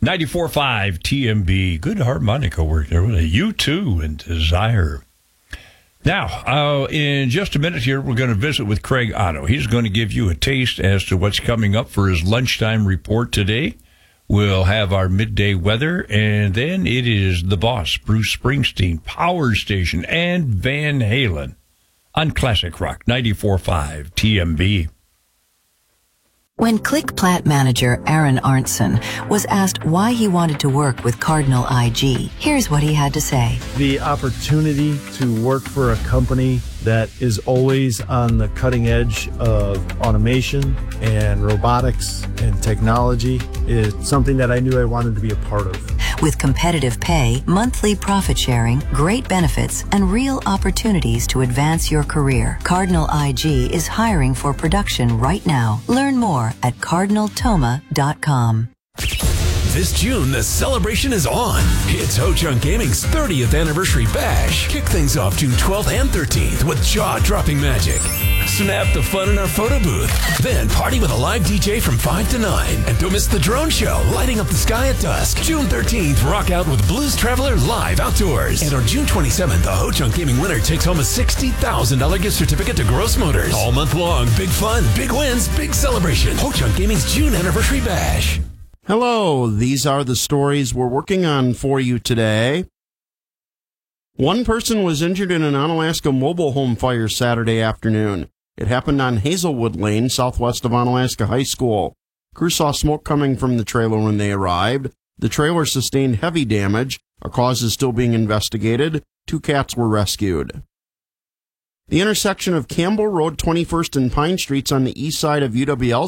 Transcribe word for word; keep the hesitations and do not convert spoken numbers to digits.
ninety-four point five T M B. Good harmonica work there with a U two and Desire. Now, uh, in just a minute here, we're going to visit with Craig Otto. He's going to give you a taste as to what's coming up for his lunchtime report today. We'll have our midday weather, and then it is the boss, Bruce Springsteen, Power Station, and Van Halen on Classic Rock ninety-four point five T M B. When Click Plat manager Aaron Arntzen was asked why he wanted to work with Cardinal I G, here's what he had to say. The opportunity to work for a company that is always on the cutting edge of automation and robotics and technology is something that I knew I wanted to be a part of. With competitive pay, monthly profit sharing, great benefits, and real opportunities to advance your career, Cardinal I G is hiring for production right now. Learn more at cardinal toma dot com. This June, the celebration is on. It's Ho Chunk Gaming's thirtieth anniversary bash. Kick things off June twelfth and thirteenth with jaw-dropping magic. Snap the fun in our photo booth. Then party with a live D J from five to nine. And don't miss the drone show, lighting up the sky at dusk. June thirteenth, rock out with Blues Traveler live outdoors. And on June twenty-seventh, the Ho Chunk Gaming winner takes home a sixty thousand dollars gift certificate to Gross Motors. All month long, big fun, big wins, big celebration. Ho Chunk Gaming's June anniversary bash. Hello, these are the stories we're working on for you today. One person was injured in an Onalaska mobile home fire Saturday afternoon. It happened on Hazelwood Lane, southwest of Onalaska High School. Crews saw smoke coming from the trailer when they arrived. The trailer sustained heavy damage. A cause is still being investigated. Two cats were rescued. The intersection of Campbell Road, twenty-first and Pine Streets on the east side of U W L